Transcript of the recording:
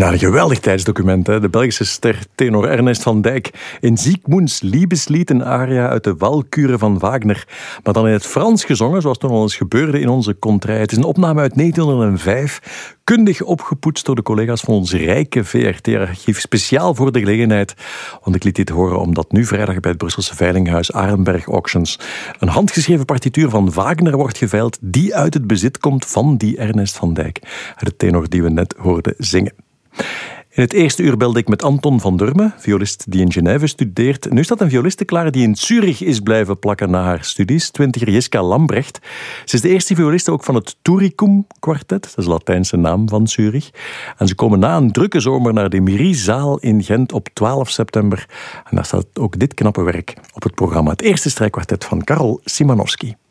Nou, een geweldig tijdsdocument, hè? De Belgische ster tenor Ernest van Dijk in Siegmunds Liebeslied, een aria uit de Walküre van Wagner, maar dan in het Frans gezongen, zoals toen al eens gebeurde in onze contrij. Het is een opname uit 1905, kundig opgepoetst door de collega's van ons rijke VRT-archief, speciaal voor de gelegenheid. Want ik liet dit horen omdat nu vrijdag bij het Brusselse veilinghuis Arenberg Auctions een handgeschreven partituur van Wagner wordt geveild, die uit het bezit komt van die Ernest van Dijk, de tenor die we net hoorden zingen. In het eerste uur belde ik met Anton van Durme, violist die in Genève studeert. Nu staat een violiste klaar die in Zurich is blijven plakken na haar studies, 20er Jiska Lambrecht. Ze is de eerste violiste ook van het Turicum Quartet, dat is de Latijnse naam van Zurich. En ze komen na een drukke zomer naar de Myriezaal in Gent op 12 september. En daar staat ook dit knappe werk op het programma. Het eerste strijkkwartet van Karol Szymanowski.